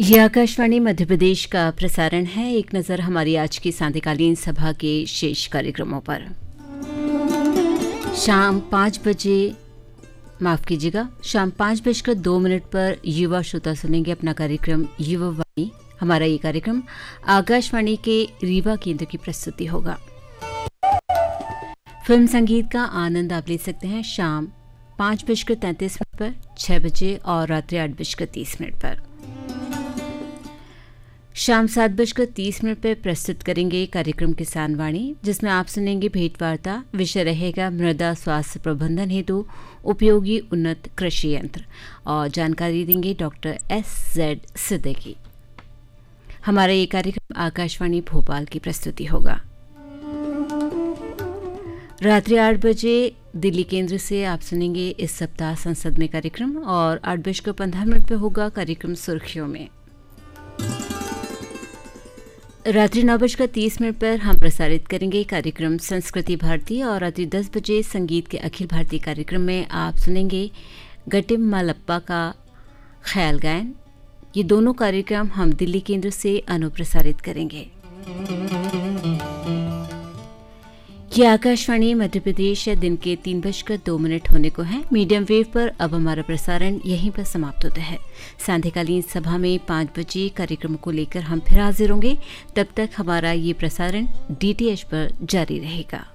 ये आकाशवाणी मध्य प्रदेश का प्रसारण है। एक नज़र हमारी आज की सांध्यकालीन सभा के शेष कार्यक्रमों पर। शाम 5 बजे शाम 5:02 पर युवा श्रोता सुनेंगे अपना कार्यक्रम युवा वाणी। हमारा ये कार्यक्रम आकाशवाणी के रीवा केंद्र की प्रस्तुति होगा। फिल्म संगीत का आनंद आप ले सकते हैं शाम 5:33 पर, 6 बजे और रात्रि 8:30 पर। शाम 7:30 पर प्रस्तुत करेंगे कार्यक्रम किसान वाणी, जिसमें आप सुनेंगे भेंट वार्ता। विषय रहेगा मृदा स्वास्थ्य प्रबंधन हेतु उपयोगी उन्नत कृषि यंत्र और जानकारी देंगे डॉक्टर SZ सिद्दीकी। हमारा ये कार्यक्रम आकाशवाणी भोपाल की प्रस्तुति होगा। रात्रि 8 बजे दिल्ली केंद्र से आप सुनेंगे इस सप्ताह संसद में कार्यक्रम और 8:15 पर होगा कार्यक्रम सुर्खियों में। रात्रि 9:30 पर हम प्रसारित करेंगे कार्यक्रम संस्कृति भारती और रात्रि 10 बजे संगीत के अखिल भारतीय कार्यक्रम में आप सुनेंगे गटिम मालप्पा का ख्याल गायन। ये दोनों कार्यक्रम हम दिल्ली केंद्र से अनुप्रसारित करेंगे। ये आकाशवाणी मध्य प्रदेश दिन के 3:02 होने को है। मीडियम वेव पर अब हमारा प्रसारण यहीं पर समाप्त होता है। सांध्यकालीन सभा में 5 बजे कार्यक्रम को लेकर हम फिर हाजिर होंगे। तब तक हमारा ये प्रसारण DTH पर जारी रहेगा।